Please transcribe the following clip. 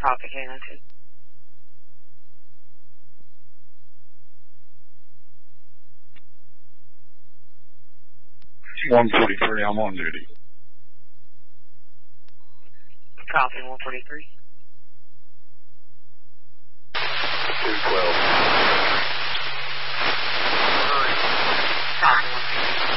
Copy, K92. 143, I'm on duty. Copy, 143. 212. Copy, 143.